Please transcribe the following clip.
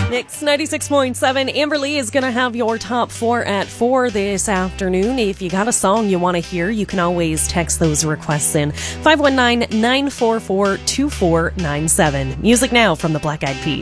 Mix 96.7. Amber Lee is going to have your top 4 at 4 this afternoon. If you got a song you want to hear, you can always text those requests in. 519-944-2497. Music now from the Black Eyed Peas.